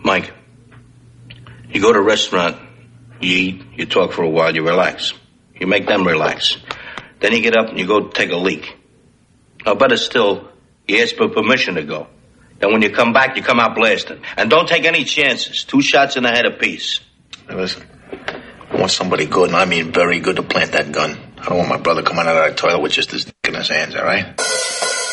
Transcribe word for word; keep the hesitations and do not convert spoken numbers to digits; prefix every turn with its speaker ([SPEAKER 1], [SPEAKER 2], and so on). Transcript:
[SPEAKER 1] Mike, you go to a restaurant, you eat, you talk for a while, you relax. You make them relax. Then you get up and you go take a leak. Or better still, you ask for permission to go. Then when you come back, you come out blasting. And don't take any chances. Two shots in the head apiece.
[SPEAKER 2] Hey, listen, I want somebody good, and I mean very good, to plant that gun. I don't want my brother coming out of that toilet with just his dick in his hands, all right?